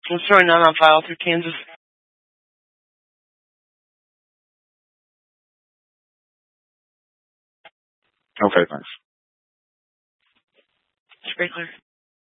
I'm showing not on file through Kansas. Okay, thanks. It's very clear.